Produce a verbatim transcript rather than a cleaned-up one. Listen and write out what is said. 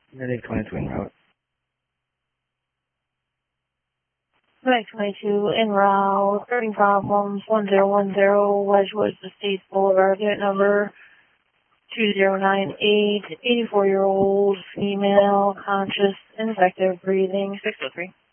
Medic twenty-two en route. Medic twenty-two en route, thirty problems, one zero one zero, Wedgewood Estates Boulevard, unit number two zero nine eight, eighty-four-year-old female, conscious, ineffective breathing, six oh three.